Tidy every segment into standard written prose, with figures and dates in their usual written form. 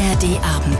ARD-Abend.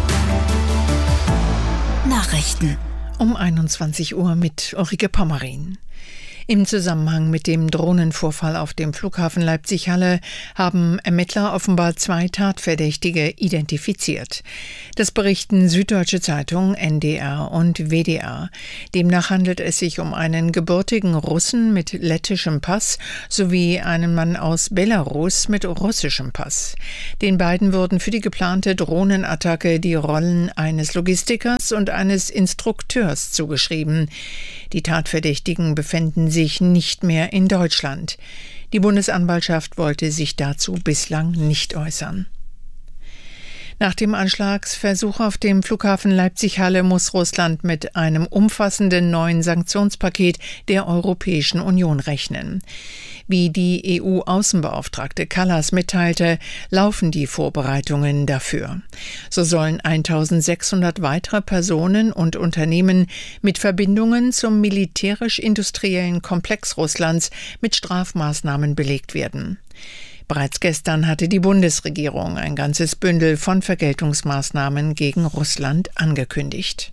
Nachrichten. Um 21 Uhr mit Ulrike Pommerin. Im Zusammenhang mit dem Drohnenvorfall auf dem Flughafen Leipzig-Halle haben Ermittler offenbar 2 Tatverdächtige identifiziert. Das berichten Süddeutsche Zeitung, NDR und WDR. Demnach handelt es sich um einen gebürtigen Russen mit lettischem Pass sowie einen Mann aus Belarus mit russischem Pass. Den beiden wurden für die geplante Drohnenattacke die Rollen eines Logistikers und eines Instrukteurs zugeschrieben. Die Tatverdächtigen befänden sich nicht mehr in Deutschland. Die Bundesanwaltschaft wollte sich dazu bislang nicht äußern. Nach dem Anschlagsversuch auf dem Flughafen Leipzig-Halle muss Russland mit einem umfassenden neuen Sanktionspaket der Europäischen Union rechnen. Wie die EU-Außenbeauftragte Kallas mitteilte, laufen die Vorbereitungen dafür. So sollen 1600 weitere Personen und Unternehmen mit Verbindungen zum militärisch-industriellen Komplex Russlands mit Strafmaßnahmen belegt werden. Bereits gestern hatte die Bundesregierung ein ganzes Bündel von Vergeltungsmaßnahmen gegen Russland angekündigt.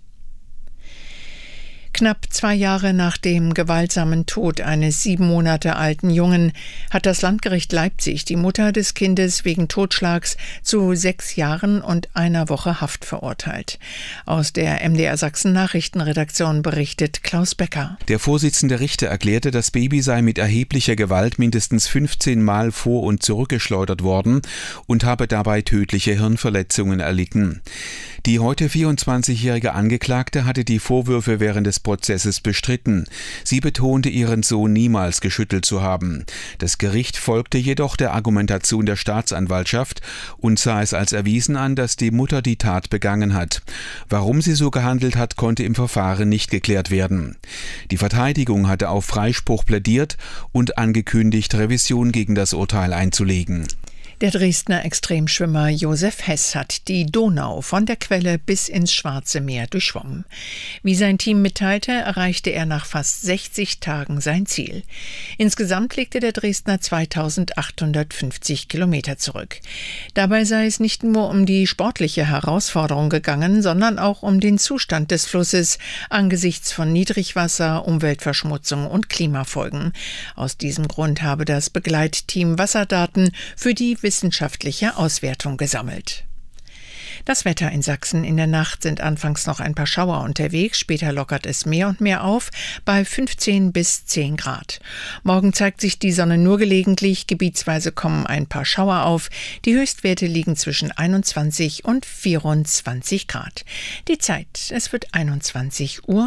Knapp 2 Jahre nach dem gewaltsamen Tod eines 7 Monate alten Jungen hat das Landgericht Leipzig die Mutter des Kindes wegen Totschlags zu 6 Jahren und 1 Woche Haft verurteilt. Aus der MDR Sachsen Nachrichtenredaktion berichtet Klaus Becker. Der Vorsitzende Richter erklärte, das Baby sei mit erheblicher Gewalt mindestens 15 Mal vor- und zurückgeschleudert worden und habe dabei tödliche Hirnverletzungen erlitten. Die heute 24-jährige Angeklagte hatte die Vorwürfe während des Prozesses bestritten. Sie betonte, ihren Sohn niemals geschüttelt zu haben. Das Gericht folgte jedoch der Argumentation der Staatsanwaltschaft und sah es als erwiesen an, dass die Mutter die Tat begangen hat. Warum sie so gehandelt hat, konnte im Verfahren nicht geklärt werden. Die Verteidigung hatte auf Freispruch plädiert und angekündigt, Revision gegen das Urteil einzulegen. Der Dresdner Extremschwimmer Josef Hess hat die Donau von der Quelle bis ins Schwarze Meer durchschwommen. Wie sein Team mitteilte, erreichte er nach fast 60 Tagen sein Ziel. Insgesamt legte der Dresdner 2850 Kilometer zurück. Dabei sei es nicht nur um die sportliche Herausforderung gegangen, sondern auch um den Zustand des Flusses angesichts von Niedrigwasser, Umweltverschmutzung und Klimafolgen. Aus diesem Grund habe das Begleitteam Wasserdaten für die wissenschaftliche Auswertung gesammelt. Das Wetter in Sachsen: In der Nacht sind anfangs noch ein paar Schauer unterwegs, später lockert es mehr und mehr auf, bei 15 bis 10 Grad. Morgen zeigt sich die Sonne nur gelegentlich, gebietsweise kommen ein paar Schauer auf. Die Höchstwerte liegen zwischen 21 und 24 Grad. Die Zeit: es wird 21:03 Uhr.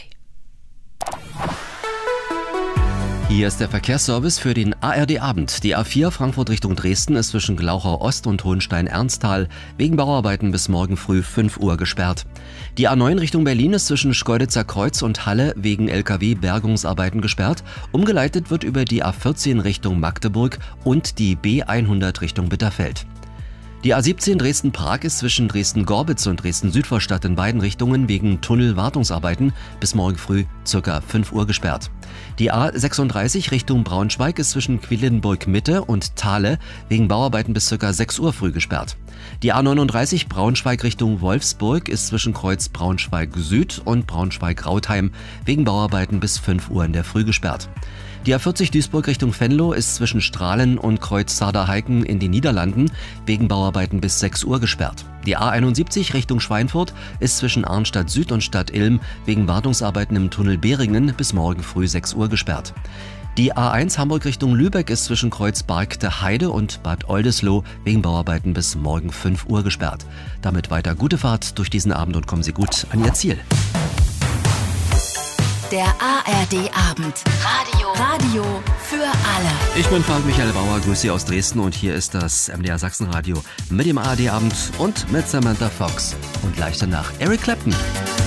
Hier ist der Verkehrsservice für den ARD-Abend. Die A4 Frankfurt Richtung Dresden ist zwischen Glauchau Ost und Hohenstein-Ernsthal wegen Bauarbeiten bis morgen früh 5 Uhr gesperrt. Die A9 Richtung Berlin ist zwischen Schkeuditzer Kreuz und Halle wegen LKW-Bergungsarbeiten gesperrt. Umgeleitet wird über die A14 Richtung Magdeburg und die B100 Richtung Bitterfeld. Die A17 Dresden-Prag ist zwischen Dresden-Gorbitz und Dresden-Südvorstadt in beiden Richtungen wegen Tunnelwartungsarbeiten bis morgen früh ca. 5 Uhr gesperrt. Die A36 Richtung Braunschweig ist zwischen Quedlinburg-Mitte und Thale wegen Bauarbeiten bis ca. 6 Uhr früh gesperrt. Die A39 Braunschweig Richtung Wolfsburg ist zwischen Kreuz Braunschweig-Süd und Braunschweig-Rautheim wegen Bauarbeiten bis 5 Uhr in der Früh gesperrt. Die A40 Duisburg Richtung Venlo ist zwischen Strahlen und Kreuz Saarder-Heiken in den Niederlanden wegen Bauarbeiten bis 6 Uhr gesperrt. Die A71 Richtung Schweinfurt ist zwischen Arnstadt Süd und Stadt Ilm wegen Wartungsarbeiten im Tunnel Behringen bis morgen früh 6 Uhr gesperrt. Die A1 Hamburg Richtung Lübeck ist zwischen Kreuz Bargte Heide und Bad Oldesloe wegen Bauarbeiten bis morgen 5 Uhr gesperrt. Damit weiter gute Fahrt durch diesen Abend und kommen Sie gut an Ihr Ziel. Der ARD-Abend. Radio für alle. Ich bin Frank Michael Bauer, grüße Sie aus Dresden und hier ist das MDR Sachsenradio mit dem ARD-Abend und mit Samantha Fox. Und gleich danach Eric Clapton.